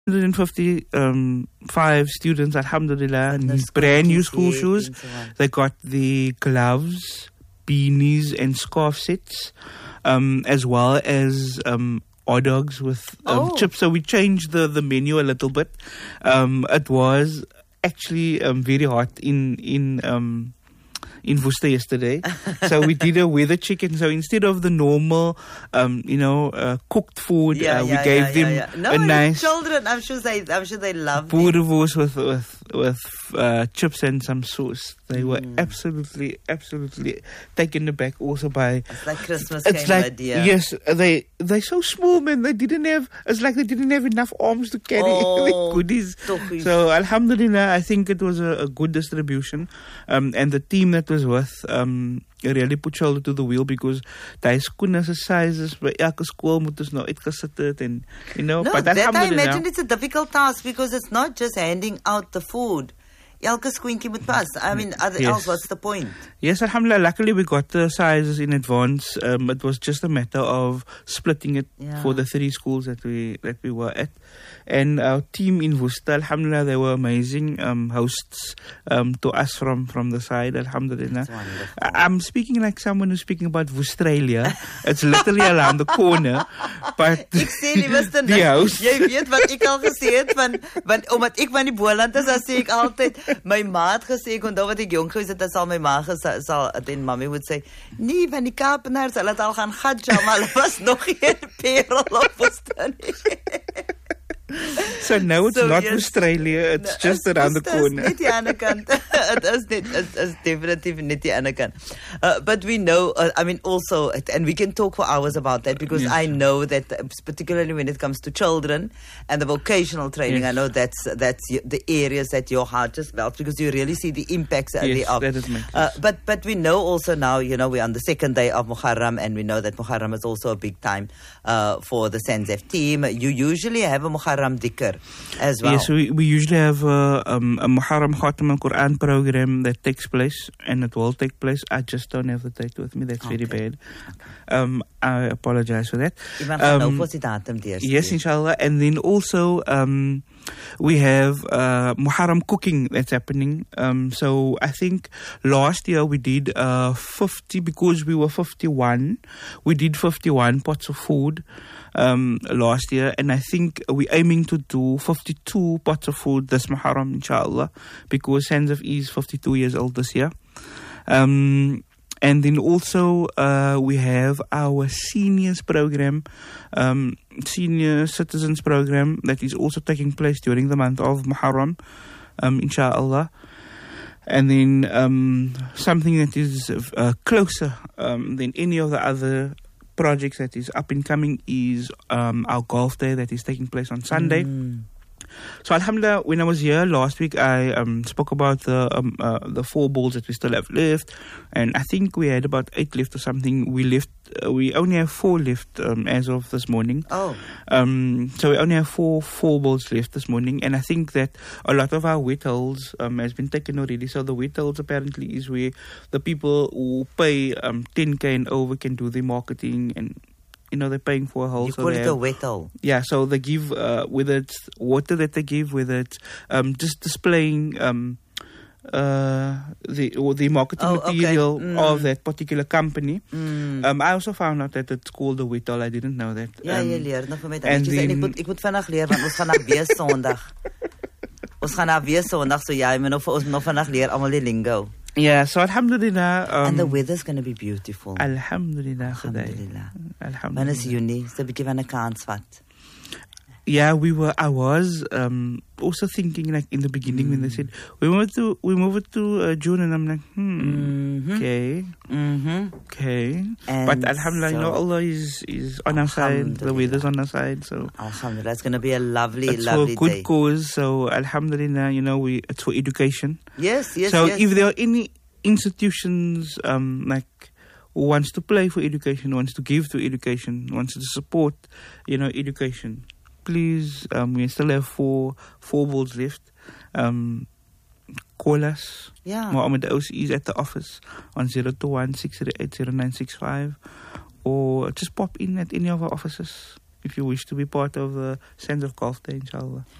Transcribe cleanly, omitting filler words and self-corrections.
155 students, alhamdulillah, brand new school shoes. They got the gloves, beanies and scarf sets, as well as hot dogs with chips. So we changed the menu a little bit. It was actually very hot in Worcester yesterday. So we did a weather chicken. So instead of the normal, cooked food, we gave them a nice children. I'm sure they love boerewors with chips and some sauce. They were absolutely taken aback also by. It's like Christmas came, idea. Yes, they're so small, man. They didn't have enough arms to carry the goodies. So alhamdulillah, I think it was a good distribution, and the team that was with really put shoulder to the wheel, because daai skoene se sizes by elke skool moet ons nou uitgesit het, and but that I imagine it's a difficult task, because it's not just handing out the food. Elke skoentjie moet pas. I mean, else what's the point? Yes, alhamdulillah, luckily we got the sizes in advance. It was just a matter of splitting it for the 3 schools that we were at. And our team in Worcester, alhamdulillah, they were amazing hosts to us from the side, alhamdulillah. I'm speaking like someone who's speaking about Australia. It's literally around the corner. But ek sê liewerste die house. Jy weet wat ek al gesê het, want omdat ek van die Boland is, dan sê ek altyd, my ma het gesê, ek onthou wat ek jonk gewees het, dan sal my ma en mami moet sê, nee, van die Kaapenaars, hulle het al gaan gadja, maar hulle was nog geen perel op Worcester nie. So now it's not Australia, it's just around the corner. It is definitely not the other kant. But we know, also, and we can talk for hours about that, because I know that, particularly when it comes to children and the vocational training, I know that's the areas that your heart just melts, because you really see the impacts thereof. That is my case. But we know also now, we're on the second day of Muharram, and we know that Muharram is also a big time for the SANZF team. You usually have a Muharram Dhikr as well. Yes, we usually have a Muharram Khatam Quran program that takes place, and it will take place. I just don't have the date with me. That's very bad. I apologize for that. Yes, inshallah. And then also we have Muharram cooking that's happening. So I think last year we did 50, because we were 51. We did 51 pots of food last year, and I think we're aiming to do 52 pots of food this Muharram, inshallah, because SANZF is 52 years old this year. And then also we have our seniors program, senior citizens program, that is also taking place during the month of Muharram, inshallah. And then something that is closer than any of the other projects that is up and coming is our golf day that is taking place on Sunday. So alhamdulillah, when I was here last week, I spoke about the 4 balls that we still have left, and I think we had about 8 left or something. We only have 4 left as of this morning. So we only have 4 balls left this morning, and I think that a lot of our wet holes has been taken already. So the wet holes apparently is where the people who pay 10k and over can do their marketing, and they're paying for a hole. You call it a wet hole? Yeah, so they give, whether it's water that they give, whether it's just displaying the marketing material of that particular company. I also found out that it's called a wet hole. I didn't know that. Ja, jy leer nog van my. Ek moet vinnig leer, want ons gaan na weer Sondag. So ja, ons nog vandag leer almal die lingo. Yeah, so alhamdulillah. And the weather's going to be beautiful. Alhamdulillah. Alhamdulillah. Wanneer is Juni? So 'n bietjie van 'n kans vat. Yeah, I was also thinking, like, in the beginning when they said we move it to June, and I'm like, okay. But alhamdulillah, Allah is on our side. The weather's on our side, so alhamdulillah, it's going to be a lovely it's for a good day. cause. So alhamdulillah, it's for education. Yes. So if there are any institutions like who wants to play for education, wants to give to education, wants to support, education, please, we still have four balls left. Call us. Yeah. Muhammad Ausi is at the office on 021-638-0965, or just pop in at any of our offices. if you wish to be part of the Center of Kalfte, inshallah.